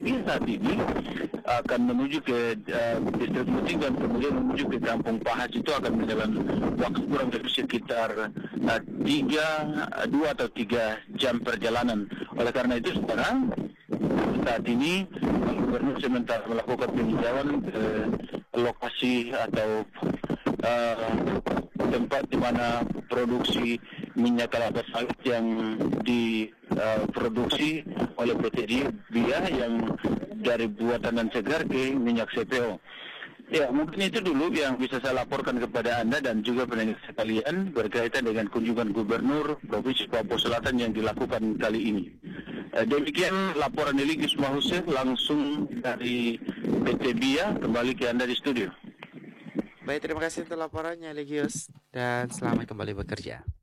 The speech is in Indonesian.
Tapi saat ini akan menuju ke distrik Muting dan kemudian menuju ke Kampung Pahas itu akan menjalan waktu kurang lebih sekitar 2 atau 3 jam perjalanan. Oleh karena itu sekarang saat ini Gubernur sementara melakukan peninjauan ke lokasi atau tempat di mana produksi minyak kelapa sawit yang diproduksi oleh PT Dia yang dari buatan dan segar ke minyak CPO. Ya, mungkin itu dulu yang bisa saya laporkan kepada Anda dan juga pendengar sekalian berkaitan dengan kunjungan Gubernur Provinsi Papua Selatan yang dilakukan kali ini. Demikian laporan dari Gisma Hussein langsung dari PT Bia, kembali ke Anda di studio. Baik, terima kasih untuk laporannya Legius dan selamat kembali bekerja.